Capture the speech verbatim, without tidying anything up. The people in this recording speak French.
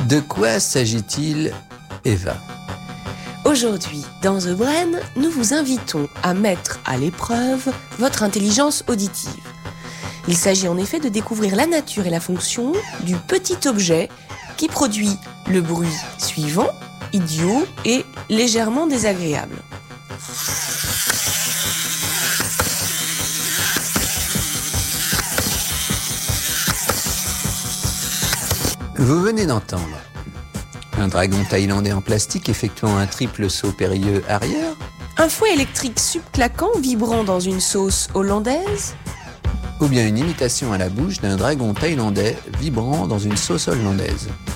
De quoi s'agit-il, Eva ? Aujourd'hui, dans The Brain, nous vous invitons à mettre à l'épreuve votre intelligence auditive. Il s'agit en effet de découvrir la nature et la fonction du petit objet qui produit le bruit suivant, idiot et légèrement désagréable. Vous venez d'entendre un dragon thaïlandais en plastique effectuant un triple saut périlleux arrière, Un fouet électrique subclaquant vibrant dans une sauce hollandaise, ou bien une imitation à la bouche d'un dragon thaïlandais vibrant dans une sauce hollandaise.